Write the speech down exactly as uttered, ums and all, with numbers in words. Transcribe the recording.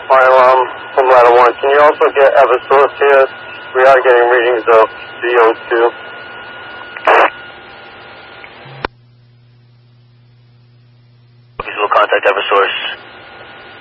My alarm from ladder one. Can you also get Eversource here? We are getting readings of V O two. We'll contact Eversource.